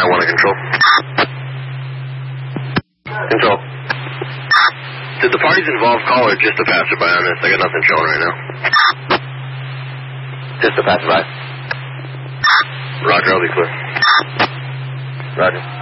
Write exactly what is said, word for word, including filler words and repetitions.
nine one to control. Control. Did the parties involved call or just a passerby on this? I got nothing showing right now. Just a passerby. Roger, I'll be clear. Roger.